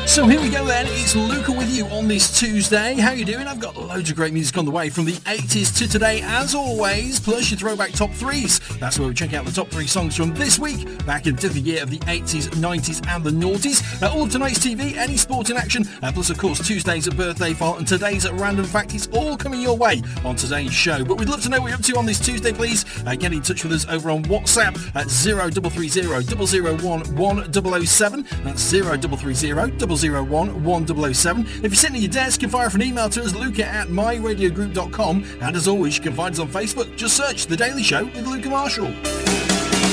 So here we go then, it's Luca with you on this Tuesday. How you doing? I've got loads of great music on the way from the 80s to today as always, plus your throwback top threes. That's where we check out the top three songs from this week, back into the year of the 80s, 90s and the noughties. All of tonight's TV, any sport in action, plus of course Tuesday's birthday file and today's random fact is all coming your way on today's show. But we'd love to know what you're up to on this Tuesday, please. Get in touch with us over on WhatsApp at 0330 001 1007. That's 0330 001 1007. If you're sitting at your desk, you can fire off an email to us, luca@myradiogroup.com. And as always, you can find us on Facebook. Just search The Daily Show with Luca Marshall.